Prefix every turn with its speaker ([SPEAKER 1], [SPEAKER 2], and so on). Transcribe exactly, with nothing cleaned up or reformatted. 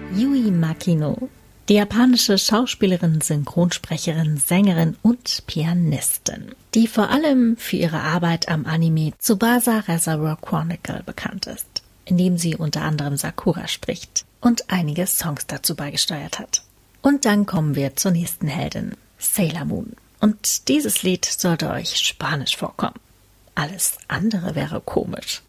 [SPEAKER 1] Yui Makino, die japanische Schauspielerin, Synchronsprecherin, Sängerin und Pianistin, die vor allem für ihre Arbeit am Anime Tsubasa Reservoir Chronicle bekannt ist, in dem sie unter anderem Sakura spricht und einige Songs dazu beigesteuert hat. Und dann kommen wir zur nächsten Heldin, Sailor Moon. Und dieses Lied sollte euch spanisch vorkommen. Alles andere wäre komisch.